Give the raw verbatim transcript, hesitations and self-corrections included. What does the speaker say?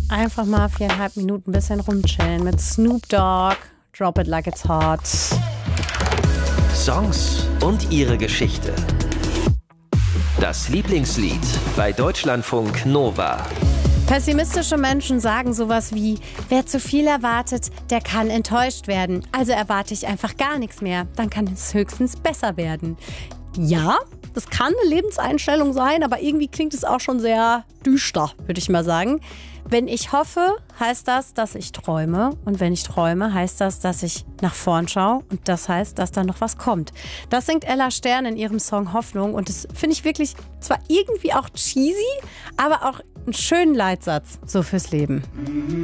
Einfach mal viereinhalb Minuten ein bisschen rumchillen mit Snoop Dogg. Drop it like it's hot. Songs und ihre Geschichte. Das Lieblingslied bei Deutschlandfunk Nova. Pessimistische Menschen sagen sowas wie, wer zu viel erwartet, der kann enttäuscht werden. Also erwarte ich einfach gar nichts mehr. Dann kann es höchstens besser werden. Ja, das kann eine Lebenseinstellung sein, aber irgendwie klingt es auch schon sehr düster, würde ich mal sagen. Wenn ich hoffe, heißt das, dass ich träume. Und wenn ich träume, heißt das, dass ich nach vorn schaue. Und das heißt, dass da noch was kommt. Das singt Ella Stern in ihrem Song Hoffnung. Und das finde ich wirklich zwar irgendwie auch cheesy, aber auch einen schönen Leitsatz so fürs Leben.